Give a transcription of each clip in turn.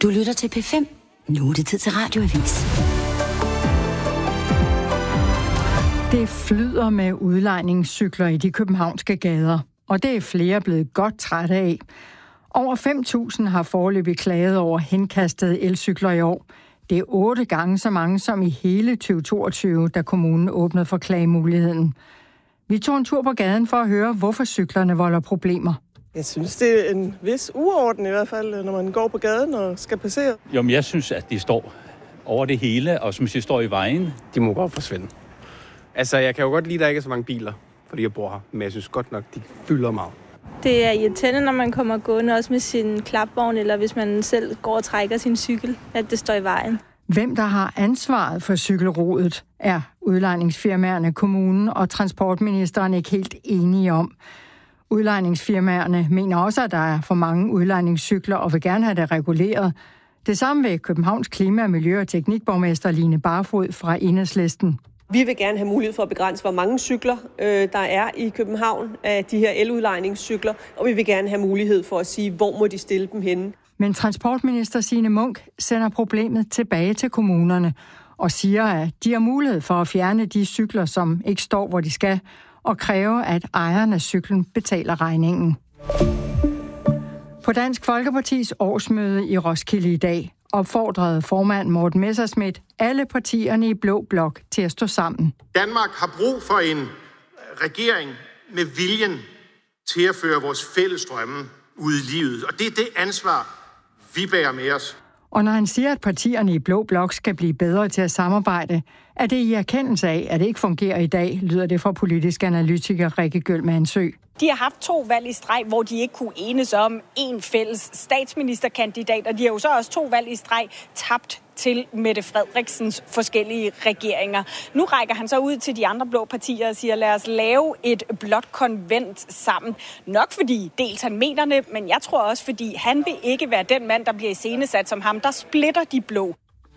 Du lytter til P5. Nu er det tid til Radioavis. Det flyder med udlejningscykler i de københavnske gader, og det er flere blevet godt trætte af. Over 5.000 har foreløbig klaget over henkastede elcykler i år. Det er 8 gange så mange som i hele 2022, da kommunen åbnede for klagemuligheden. Vi tog en tur på gaden for at høre, hvorfor cyklerne volder problemer. Jeg synes, det er en vis uorden i hvert fald, når man går på gaden og skal passere. Jo, men jeg synes, at de står over det hele, og som de står i vejen. De må godt forsvinde. Altså, jeg kan jo godt lide, at der ikke er så mange biler, fordi jeg bor her. Men jeg synes godt nok, de fylder meget. Det er irriterende, når man kommer gående også med sin klapvogn, eller hvis man selv går og trækker sin cykel, at det står i vejen. Hvem der har ansvaret for cykelrodet, er udlejningsfirmaerne, kommunen og transportministeren ikke helt enige om. Udlejningsfirmaerne mener også, at der er for mange udlejningscykler og vil gerne have det reguleret. Det samme vil Københavns Klima-, Miljø- og Teknikborgmester Line Barfod fra Enhedslisten. Vi vil gerne have mulighed for at begrænse, hvor mange cykler der er i København af de her eludlejningscykler, og vi vil gerne have mulighed for at sige, hvor må de stille dem henne. Men transportminister Signe Munk sender problemet tilbage til kommunerne og siger, at de har mulighed for at fjerne de cykler, som ikke står, hvor de skal, og kræve, at ejeren af cyklen betaler regningen. På Dansk Folkepartis årsmøde i Roskilde i dag opfordrede formand Morten Messerschmidt alle partierne i Blå Blok til at stå sammen. Danmark har brug for en regering med viljen til at føre vores fælles drømme ud i livet. Og det er det ansvar, vi bærer med os. Og når han siger, at partierne i Blå Blok skal blive bedre til at samarbejde, er det i erkendelse af, at det ikke fungerer i dag, lyder det fra politisk analytiker Rikke Gøllmannsø. De har haft 2 valg i streg, hvor de ikke kunne enes om en fælles statsministerkandidat, og de har jo så også 2 valg i streg tabt til Mette Frederiksens forskellige regeringer. Nu rækker han så ud til de andre blå partier og siger, lad os lave et blåt konvent sammen. Nok fordi dels han mener det, men jeg tror også, fordi han vil ikke være den mand, der bliver iscenesat som ham, der splitter de blå.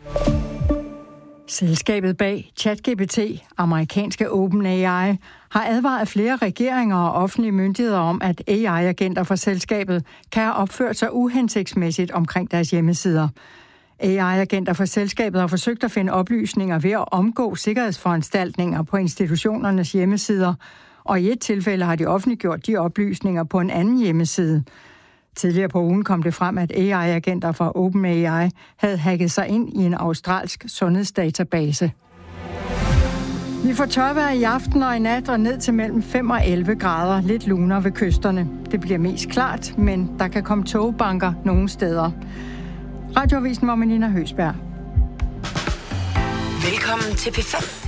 Selskabet bag ChatGPT, amerikanske OpenAI, har advaret flere regeringer og offentlige myndigheder om, at AI-agenter for selskabet kan have opført sig uhensigtsmæssigt omkring deres hjemmesider. AI-agenter for selskabet har forsøgt at finde oplysninger ved at omgå sikkerhedsforanstaltninger på institutionernes hjemmesider, og i et tilfælde har de offentliggjort de oplysninger på en anden hjemmeside. Tidligere på ugen kom det frem, at AI-agenter fra OpenAI havde hacket sig ind i en australsk sundhedsdatabase. Vi får tørvejr i aften og i nat og ned til mellem 5 og 11 grader, lidt lunere ved kysterne. Det bliver mest klart, men der kan komme togbanker nogle steder. Radioavisen var med Nina Høsberg. Velkommen til P5.